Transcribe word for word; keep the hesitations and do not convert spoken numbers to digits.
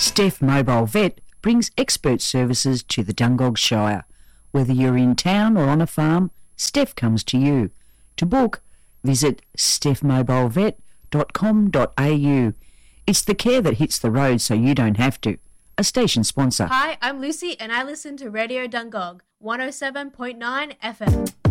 Steph Mobile Vet brings expert services to the Dungog Shire. Whether you're in town or on a farm, Steph comes to you. To book, visit steph mobile vet dot com dot a u. It's the care that hits the road so you don't have to. A station sponsor. Hi, I'm Lucy and I listen to Radio Dungog, one oh seven point nine F M.